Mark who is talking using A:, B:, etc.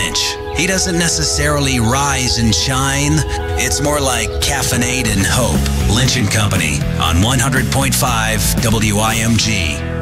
A: Lynch. He doesn't necessarily rise and shine. It's more like caffeinate and hope. Lynch and Company on 100.5 WIMG.